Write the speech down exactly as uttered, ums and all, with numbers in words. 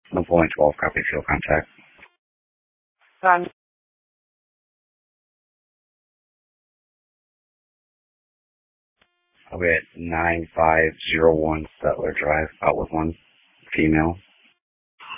one point twelve, copy field contact. Um, I'll be at nine five zero one Settler Drive, out with one female.